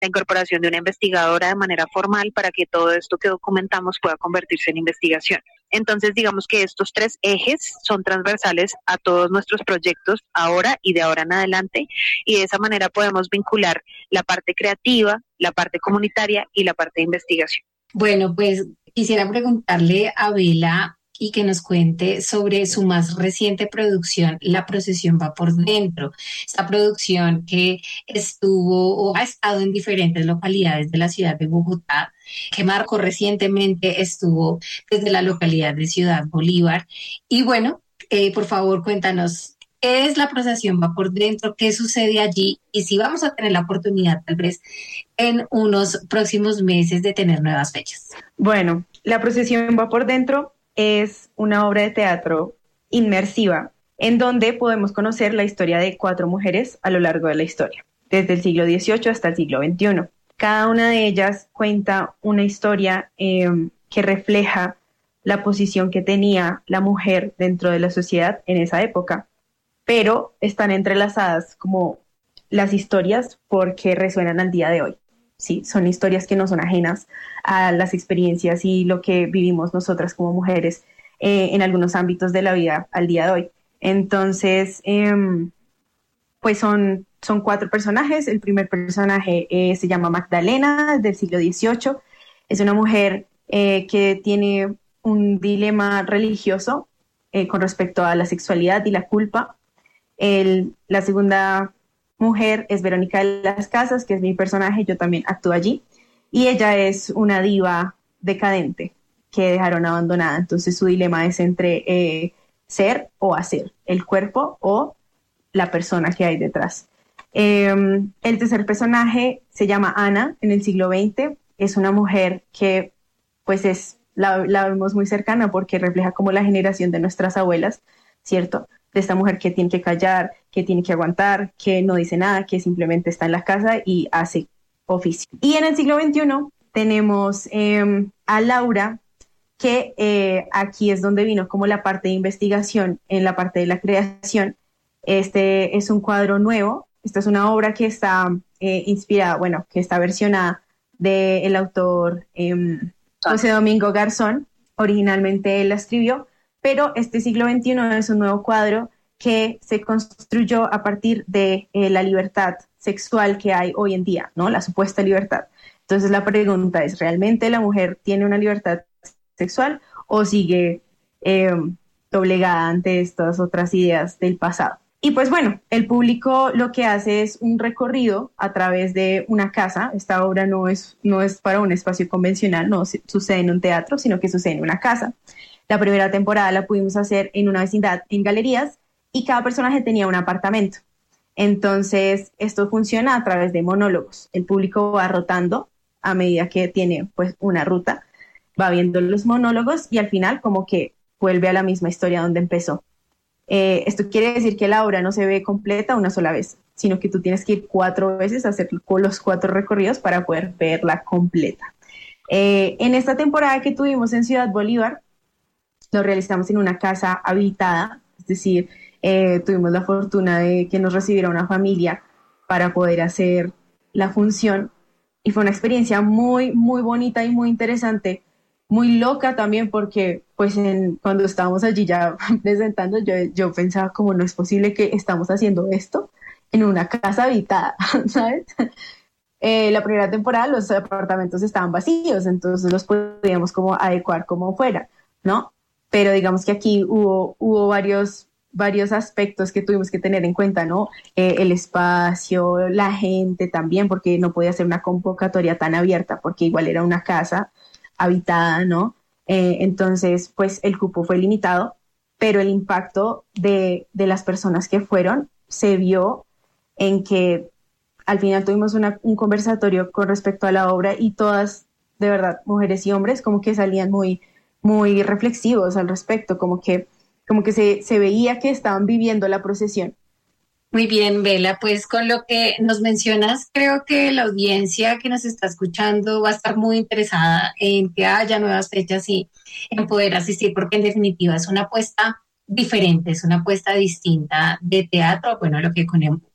la incorporación de una investigadora de manera formal para que todo esto que documentamos pueda convertirse en investigación. Entonces, digamos que estos tres ejes son transversales a todos nuestros proyectos ahora y de ahora en adelante, y de esa manera podemos vincular la parte creativa, la parte comunitaria y la parte de investigación. Bueno, pues quisiera preguntarle a Bela y que nos cuente sobre su más reciente producción, La procesión va por dentro. Esta producción que estuvo o ha estado en diferentes localidades de la ciudad de Bogotá, que marcó recientemente, estuvo desde la localidad de Ciudad Bolívar. Y bueno, por favor, cuéntanos. ¿Qué es la procesión va por dentro? ¿Qué sucede allí? Y si vamos a tener la oportunidad, tal vez, en unos próximos meses de tener nuevas fechas. Bueno, La procesión va por dentro es una obra de teatro inmersiva en donde podemos conocer la historia de 4 mujeres a lo largo de la historia, desde el siglo XVIII hasta el siglo XXI. Cada una de ellas cuenta una historia que refleja la posición que tenía la mujer dentro de la sociedad en esa época, pero están entrelazadas como las historias porque resuenan al día de hoy. Sí, son historias que no son ajenas a las experiencias y lo que vivimos nosotras como mujeres en algunos ámbitos de la vida al día de hoy. Entonces, pues son 4 personajes. El primer personaje se llama Magdalena, del siglo XVIII. Es una mujer que tiene un dilema religioso con respecto a la sexualidad y la culpa. La segunda mujer es Verónica de las Casas, que es mi personaje, yo también actúo allí, y ella es una diva decadente que dejaron abandonada. Entonces su dilema es entre ser o hacer, el cuerpo o la persona que hay detrás. El tercer personaje se llama Ana, en el siglo XX. Es una mujer que pues la vemos muy cercana porque refleja como la generación de nuestras abuelas, ¿cierto? De esta mujer que tiene que callar, que tiene que aguantar, que no dice nada, que simplemente está en la casa y hace oficio. Y en el siglo XXI tenemos a Laura, que aquí es donde vino como la parte de investigación en la parte de la creación. Este es un cuadro nuevo, esta es una obra que está inspirada, bueno, que está versionada del autor José Domingo Garzón. Originalmente él la escribió, pero este siglo XXI es un nuevo cuadro que se construyó a partir de la libertad sexual que hay hoy en día, ¿no? La supuesta libertad. Entonces la pregunta es, ¿realmente la mujer tiene una libertad sexual o sigue doblegada ante estas otras ideas del pasado? Y pues bueno, el público lo que hace es un recorrido a través de una casa. Esta obra no es para un espacio convencional, no sucede en un teatro, sino que sucede en una casa. La primera temporada la pudimos hacer en una vecindad en galerías y cada personaje tenía un apartamento. Entonces, esto funciona a través de monólogos. El público va rotando a medida que tiene pues una ruta, va viendo los monólogos y al final como que vuelve a la misma historia donde empezó. Esto quiere decir que la obra no se ve completa una sola vez, sino que tú tienes que ir 4 veces a hacer los 4 recorridos para poder verla completa. En esta temporada que tuvimos en Ciudad Bolívar, lo realizamos en una casa habitada, es decir, tuvimos la fortuna de que nos recibiera una familia para poder hacer la función y fue una experiencia muy, muy bonita y muy interesante, muy loca también porque pues cuando estábamos allí ya presentando yo pensaba como no es posible que estamos haciendo esto en una casa habitada, ¿sabes? La primera temporada los apartamentos estaban vacíos, entonces los podíamos como adecuar como fuera, ¿no? Pero digamos que aquí hubo varios aspectos que tuvimos que tener en cuenta, ¿no? El espacio, la gente también, porque no podía ser una convocatoria tan abierta, porque igual era una casa habitada, ¿no? Entonces, pues el cupo fue limitado, pero el impacto de las personas que fueron se vio en que al final tuvimos un conversatorio con respecto a la obra y todas, de verdad, mujeres y hombres, como que salían muy, muy reflexivos al respecto, como que se veía que estaban viviendo la procesión. Muy bien, Bela, pues con lo que nos mencionas, creo que la audiencia que nos está escuchando va a estar muy interesada en que haya nuevas fechas y en poder asistir, porque en definitiva es una apuesta diferente, es una apuesta distinta de teatro, bueno, lo que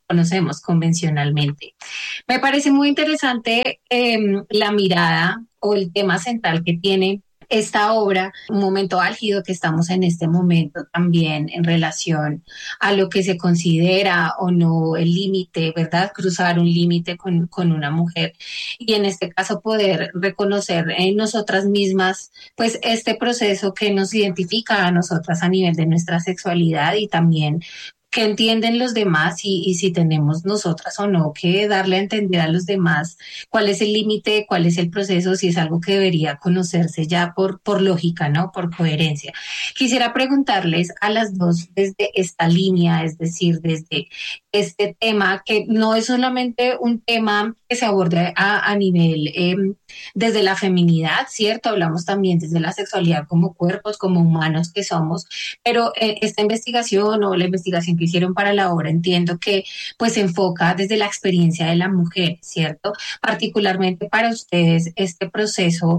conocemos convencionalmente. Me parece muy interesante la mirada o el tema central que tiene esta obra, un momento álgido que estamos en este momento también en relación a lo que se considera o no el límite, ¿verdad? Cruzar un límite con una mujer y en este caso poder reconocer en nosotras mismas pues este proceso que nos identifica a nosotras a nivel de nuestra sexualidad y también que entienden los demás y si tenemos nosotras o no que darle a entender a los demás cuál es el límite, cuál es el proceso, si es algo que debería conocerse ya por lógica, ¿no? Por coherencia. Quisiera preguntarles a las dos desde esta línea, es decir, desde este tema, que no es solamente un tema que se aborde a nivel desde la feminidad, ¿cierto? Hablamos también desde la sexualidad como cuerpos, como humanos que somos, pero esta investigación o la investigación que hicieron para la obra entiendo que pues se enfoca desde la experiencia de la mujer, ¿cierto? Particularmente para ustedes este proceso,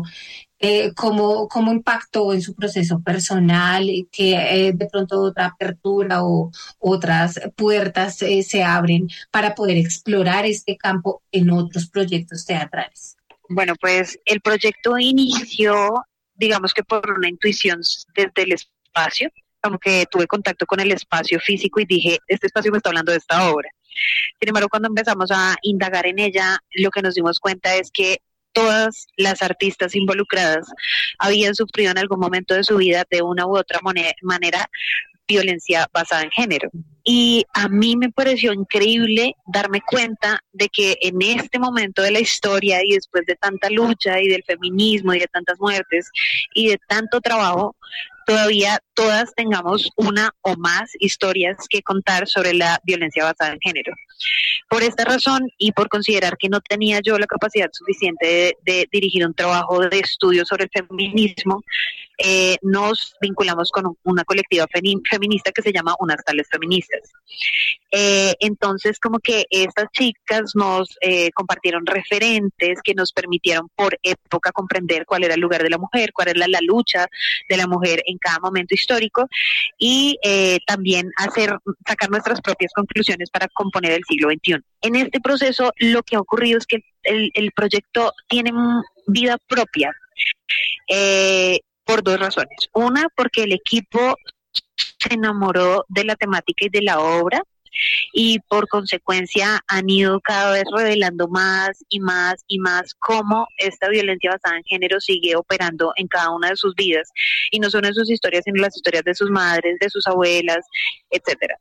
cómo impactó en su proceso personal, que de pronto otra apertura o otras puertas se abren para poder explorar este campo en otros proyectos teatrales. Bueno, pues el proyecto inició, digamos que por una intuición desde el espacio, como que tuve contacto con el espacio físico y dije, este espacio me está hablando de esta obra. Sin embargo, cuando empezamos a indagar en ella, lo que nos dimos cuenta es que todas las artistas involucradas habían sufrido en algún momento de su vida de una u otra manera violencia basada en género. Y a mí me pareció increíble darme cuenta de que en este momento de la historia y después de tanta lucha y del feminismo y de tantas muertes y de tanto trabajo, todavía todas tengamos una o más historias que contar sobre la violencia basada en género. Por esta razón y por considerar que no tenía yo la capacidad suficiente de dirigir un trabajo de estudio sobre el feminismo, nos vinculamos con una colectiva feminista que se llama Unas Tales Feministas. Entonces, como que estas chicas nos compartieron referentes que nos permitieron por época comprender cuál era el lugar de la mujer, cuál era la lucha de la mujer en cada momento histórico y también sacar nuestras propias conclusiones para componer el siglo XXI. En este proceso, lo que ha ocurrido es que el proyecto tiene vida propia. Por dos razones. Una, porque el equipo se enamoró de la temática y de la obra y por consecuencia han ido cada vez revelando más y más y más cómo esta violencia basada en género sigue operando en cada una de sus vidas y no solo en sus historias, sino en las historias de sus madres, de sus abuelas, etcétera.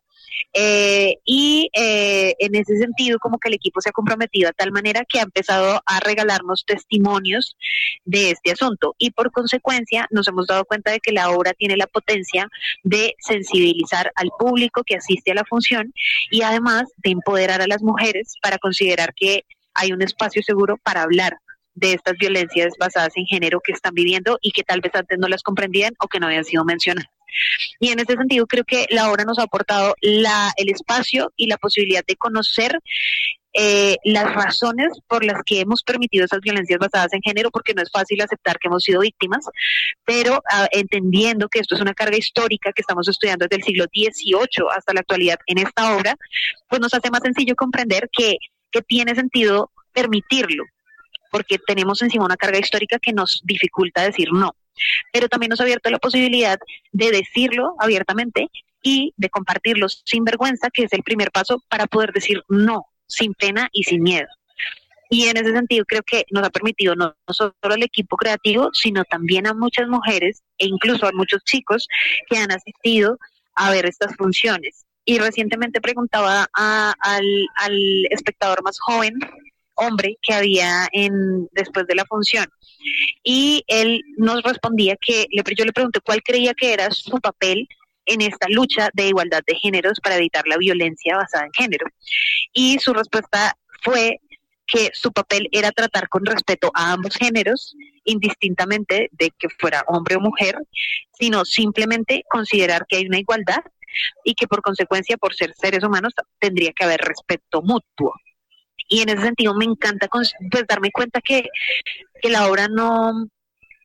En ese sentido como que el equipo se ha comprometido a tal manera que ha empezado a regalarnos testimonios de este asunto y por consecuencia nos hemos dado cuenta de que la obra tiene la potencia de sensibilizar al público que asiste a la función y además de empoderar a las mujeres para considerar que hay un espacio seguro para hablar de estas violencias basadas en género que están viviendo y que tal vez antes no las comprendían o que no habían sido mencionadas. Y en ese sentido creo que la obra nos ha aportado el espacio y la posibilidad de conocer las razones por las que hemos permitido esas violencias basadas en género, porque no es fácil aceptar que hemos sido víctimas, pero entendiendo que esto es una carga histórica que estamos estudiando desde el siglo XVIII hasta la actualidad en esta obra, pues nos hace más sencillo comprender que tiene sentido permitirlo, porque tenemos encima una carga histórica que nos dificulta decir no. Pero también nos ha abierto la posibilidad de decirlo abiertamente y de compartirlo sin vergüenza, que es el primer paso para poder decir no, sin pena y sin miedo. Y en ese sentido creo que nos ha permitido no solo al equipo creativo, sino también a muchas mujeres e incluso a muchos chicos que han asistido a ver estas funciones. Y recientemente preguntaba al espectador más joven, hombre, que había después de la función, y él nos respondía que yo le pregunté cuál creía que era su papel en esta lucha de igualdad de géneros para evitar la violencia basada en género, y su respuesta fue que su papel era tratar con respeto a ambos géneros, indistintamente de que fuera hombre o mujer, sino simplemente considerar que hay una igualdad y que por consecuencia, por ser seres humanos, tendría que haber respeto mutuo. Y en ese sentido me encanta pues darme cuenta que la obra no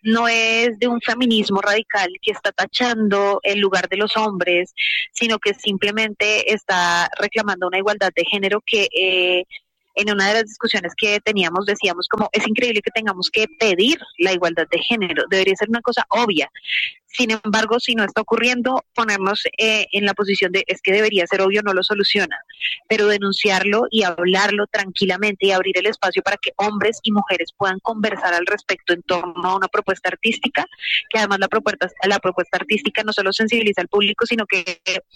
no es de un feminismo radical que está tachando el lugar de los hombres, sino que simplemente está reclamando una igualdad de género que en una de las discusiones que teníamos decíamos como es increíble que tengamos que pedir la igualdad de género, debería ser una cosa obvia. Sin embargo, si no está ocurriendo, ponernos en la posición de es que debería ser obvio no lo soluciona, pero denunciarlo y hablarlo tranquilamente y abrir el espacio para que hombres y mujeres puedan conversar al respecto en torno a una propuesta artística, que además la propuesta artística no solo sensibiliza al público, sino que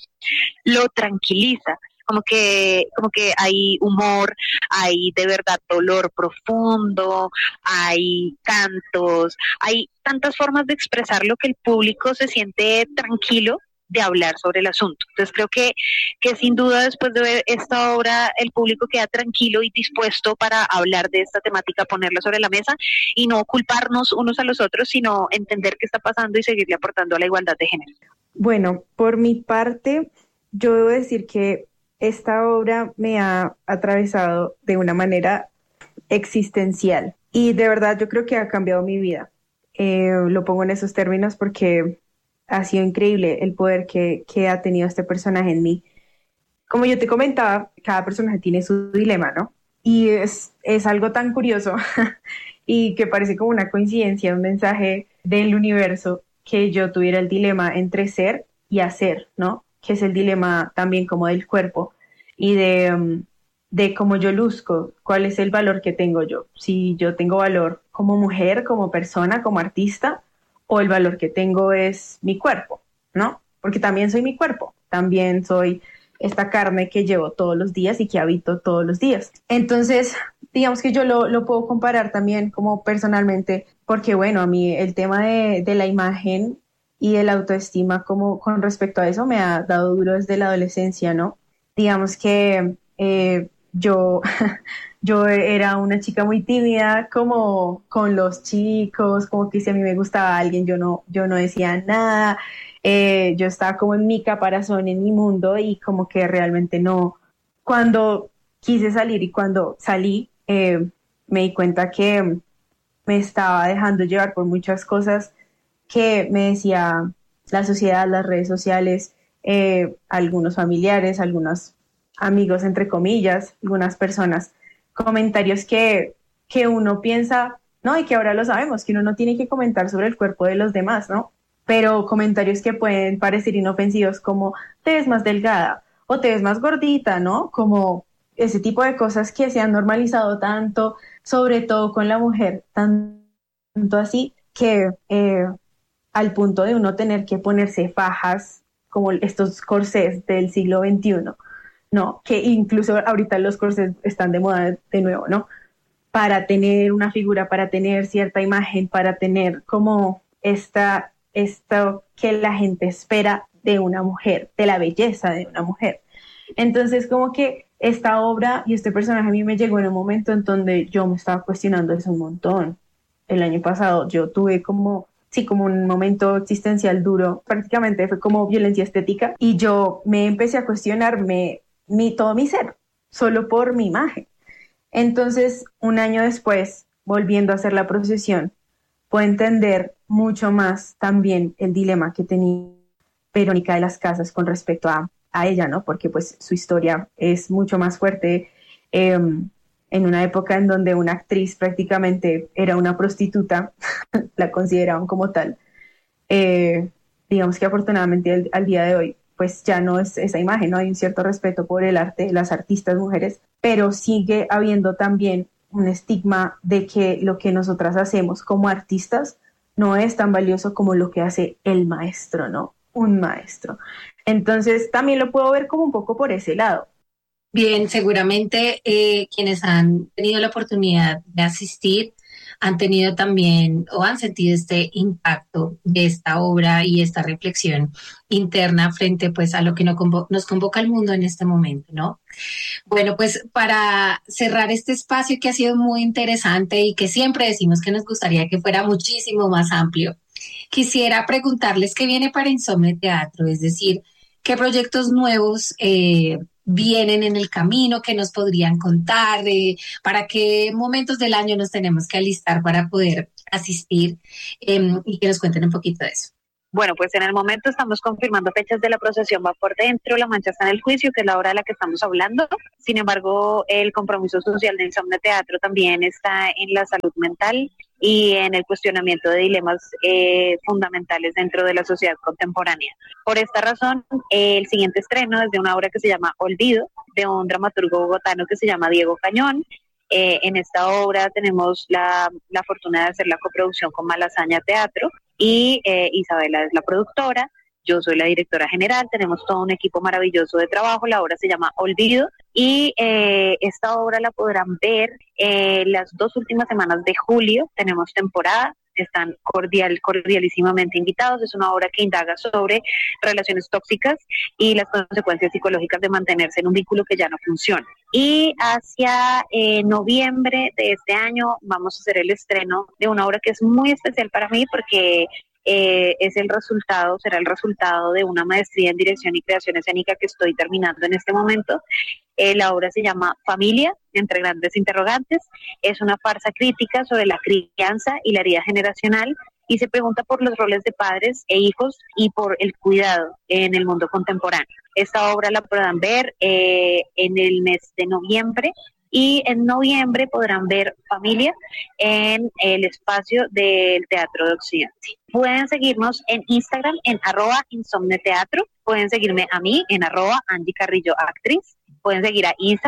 lo tranquiliza. Como que hay humor, hay de verdad dolor profundo, hay cantos, hay tantas formas de expresarlo que el público se siente tranquilo de hablar sobre el asunto. Entonces creo que sin duda después de ver esta obra el público queda tranquilo y dispuesto para hablar de esta temática, ponerla sobre la mesa y no culparnos unos a los otros, sino entender qué está pasando y seguirle aportando a la igualdad de género. Bueno, por mi parte, yo debo decir que esta obra me ha atravesado de una manera existencial y de verdad yo creo que ha cambiado mi vida. Lo pongo en esos términos porque ha sido increíble el poder que ha tenido este personaje en mí. Como yo te comentaba, cada personaje tiene su dilema, ¿no? Y es algo tan curioso y que parece como una coincidencia, un mensaje del universo, que yo tuviera el dilema entre ser y hacer, ¿no? Que es el dilema también como del cuerpo y de cómo yo luzco, cuál es el valor que tengo yo. Si yo tengo valor como mujer, como persona, como artista, o el valor que tengo es mi cuerpo, ¿no? Porque también soy mi cuerpo, también soy esta carne que llevo todos los días y que habito todos los días. Entonces, digamos que yo lo puedo comparar también como personalmente, porque bueno, a mí el tema de la imagen y el autoestima como con respecto a eso me ha dado duro desde la adolescencia, ¿no? Digamos que yo era una chica muy tímida como con los chicos, como que si a mí me gustaba alguien yo no decía nada, yo estaba como en mi caparazón, en mi mundo y como que realmente no. Cuando quise salir y cuando salí me di cuenta que me estaba dejando llevar por muchas cosas que me decía la sociedad, las redes sociales, algunos familiares, algunos amigos, entre comillas, algunas personas, comentarios que uno piensa, ¿no? Y que ahora lo sabemos, que uno no tiene que comentar sobre el cuerpo de los demás, ¿no? Pero comentarios que pueden parecer inofensivos como te ves más delgada o te ves más gordita, ¿no? Como ese tipo de cosas que se han normalizado tanto, sobre todo con la mujer, tanto así que al punto de uno tener que ponerse fajas como estos corsés del siglo XXI, ¿no? Que incluso ahorita los corsés están de moda de nuevo, ¿no? Para tener una figura, para tener cierta imagen, para tener como esto que la gente espera de una mujer, de la belleza de una mujer. Entonces, como que esta obra y este personaje a mí me llegó en un momento en donde yo me estaba cuestionando eso un montón. El año pasado yo tuve como un momento existencial duro, prácticamente fue como violencia estética y yo me empecé a cuestionarme todo mi ser, solo por mi imagen. Entonces, un año después, volviendo a hacer la procesión, puedo entender mucho más también el dilema que tenía Verónica de las Casas con respecto a ella, ¿no? Porque pues su historia es mucho más fuerte en una época en donde una actriz prácticamente era una prostituta, la consideraban como tal. Digamos que afortunadamente al día de hoy pues ya no es esa imagen, ¿no? Hay un cierto respeto por el arte, las artistas mujeres, pero sigue habiendo también un estigma de que lo que nosotras hacemos como artistas no es tan valioso como lo que hace el maestro, ¿no? Un maestro. Entonces también lo puedo ver como un poco por ese lado. Bien, seguramente quienes han tenido la oportunidad de asistir han tenido también o han sentido este impacto de esta obra y esta reflexión interna frente pues a lo que nos convoca el mundo en este momento, ¿no? Bueno, pues para cerrar este espacio que ha sido muy interesante y que siempre decimos que nos gustaría que fuera muchísimo más amplio, quisiera preguntarles qué viene para Insomne Teatro, es decir, ¿Qué proyectos nuevos vienen en el camino? ¿Qué nos podrían contar? ¿Para qué momentos del año nos tenemos que alistar para poder asistir? Y que nos cuenten un poquito de eso. Bueno, pues en el momento estamos confirmando fechas de la procesión Va por Dentro, La Mancha está en el juicio, que es la hora de la que estamos hablando. Sin embargo, el compromiso social de Insomne Teatro también está en la salud mental y en el cuestionamiento de dilemas fundamentales dentro de la sociedad contemporánea. Por esta razón, el siguiente estreno es de una obra que se llama Olvido, de un dramaturgo bogotano que se llama Diego Cañón. En esta obra tenemos la fortuna de hacer la coproducción con Malasaña Teatro y Isabela es la productora, yo soy la directora general, tenemos todo un equipo maravilloso de trabajo, la obra se llama Olvido y esta obra la podrán ver las 2 últimas semanas de julio, tenemos temporada. Están cordialísimamente invitados. Es una obra que indaga sobre relaciones tóxicas y las consecuencias psicológicas de mantenerse en un vínculo que ya no funciona. Y hacia noviembre de este año vamos a hacer el estreno de una obra que es muy especial para mí porque será el resultado de una maestría en dirección y creación escénica que estoy terminando en este momento. La obra se llama Familia, entre grandes interrogantes. Es una farsa crítica sobre la crianza y la herida generacional y se pregunta por los roles de padres e hijos y por el cuidado en el mundo contemporáneo. Esta obra la podrán ver en el mes de noviembre y en noviembre podrán ver Familia en el espacio del Teatro de Occidente. Pueden seguirnos en Instagram en @insomneteatro, pueden seguirme a mí en @AndyCarrilloActriz, pueden seguir a Isa.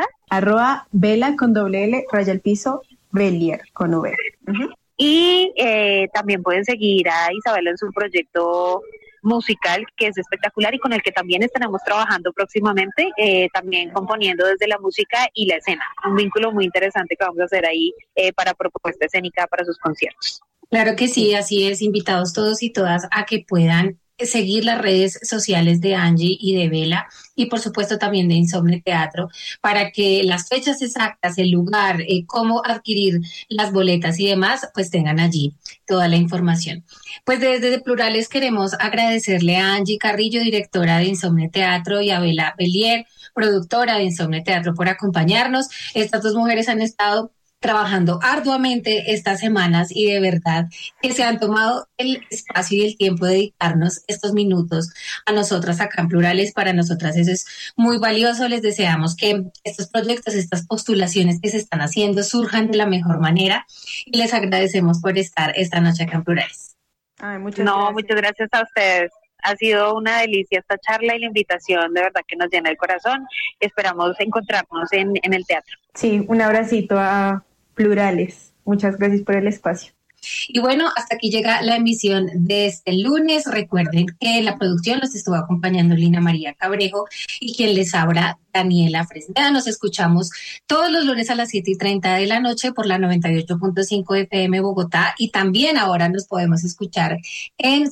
@Vela con doble L, _, Belier con V. Uh-huh. Y también pueden seguir a Isabela en su proyecto musical, que es espectacular y con el que también estaremos trabajando próximamente, también componiendo desde la música y la escena. Un vínculo muy interesante que vamos a hacer ahí para propuesta escénica para sus conciertos. Claro que sí, así es, invitados todos y todas a que puedan seguir las redes sociales de Angie y de Vela y por supuesto también de Insomne Teatro para que las fechas exactas, el lugar, cómo adquirir las boletas y demás, pues tengan allí toda la información. Pues desde Plurales queremos agradecerle a Angie Carrillo, directora de Insomne Teatro, y a Vela Belier, productora de Insomne Teatro, por acompañarnos. Estas 2 mujeres han estado trabajando arduamente estas semanas y de verdad que se han tomado el espacio y el tiempo de dedicarnos estos minutos a nosotras acá en Plurales. Para nosotras eso es muy valioso. Les deseamos que estos proyectos, estas postulaciones que se están haciendo surjan de la mejor manera y les agradecemos por estar esta noche acá en Plurales. Muchas gracias a ustedes. Ha sido una delicia esta charla y la invitación, de verdad que nos llena el corazón. Esperamos encontrarnos en el teatro. Sí, un abracito a Plurales. Muchas gracias por el espacio. Y bueno, hasta aquí llega la emisión de este lunes. Recuerden que en la producción nos estuvo acompañando Lina María Cabrejo y quien les habla, Daniela Fresneda. Nos escuchamos todos los lunes a las 7:30 de la noche por la 98.5 FM Bogotá y también ahora nos podemos escuchar en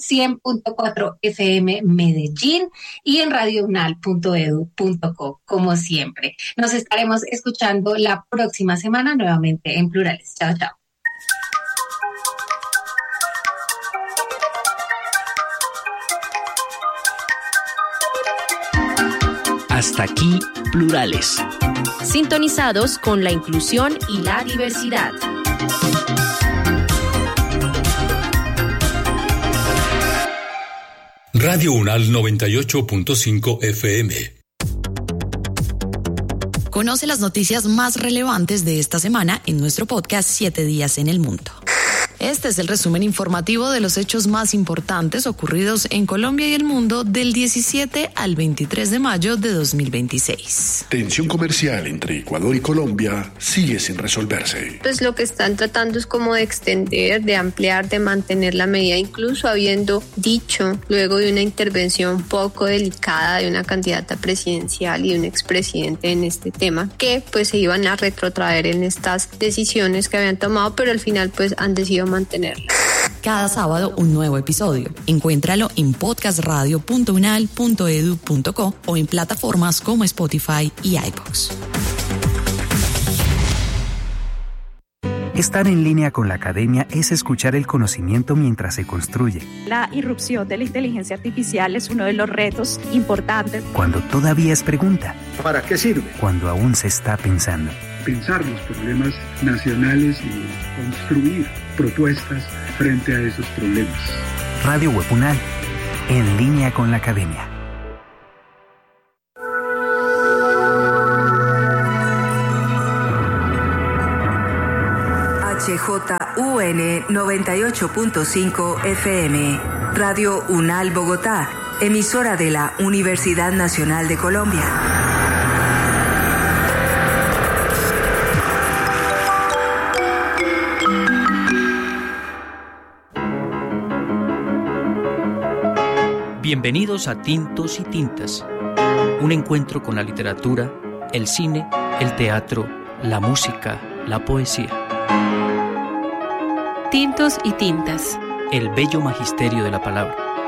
100.4 FM Medellín y en radiounal.edu.co, como siempre. Nos estaremos escuchando la próxima semana nuevamente en Plurales. Chao, chao. Hasta aquí, Plurales. Sintonizados con la inclusión y la diversidad. Radio Unal 98.5 FM. Conoce las noticias más relevantes de esta semana en nuestro podcast 7 días en el mundo. Este es el resumen informativo de los hechos más importantes ocurridos en Colombia y el mundo del 17 al 23 de mayo de 2026. Tensión comercial entre Ecuador y Colombia sigue sin resolverse. Pues lo que están tratando es como de extender, de ampliar, de mantener la medida, incluso habiendo dicho, luego de una intervención poco delicada de una candidata presidencial y de un expresidente en este tema, que pues se iban a retrotraer en estas decisiones que habían tomado, pero al final pues han decidido mantenerla. Cada sábado un nuevo episodio. Encuéntralo en podcastradio.unal.edu.co o en plataformas como Spotify y iVoox. Estar en línea con la academia es escuchar el conocimiento mientras se construye. La irrupción de la inteligencia artificial es uno de los retos importantes. Cuando todavía es pregunta. ¿Para qué sirve? Cuando aún se está pensando. Pensar los problemas nacionales y construir propuestas frente a esos problemas. Radio Web UNAL, en línea con la academia. HJUN 98.5 FM, Radio UNAL Bogotá, emisora de la Universidad Nacional de Colombia. Bienvenidos a Tintos y Tintas, un encuentro con la literatura, el cine, el teatro, la música, la poesía. Tintos y Tintas. El bello magisterio de la palabra.